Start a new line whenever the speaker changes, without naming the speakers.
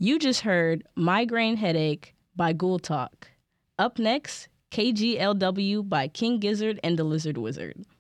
You just heard Migraine Headache by Ghoul Talk. Up next, KGLW by King Gizzard and the Lizard Wizard.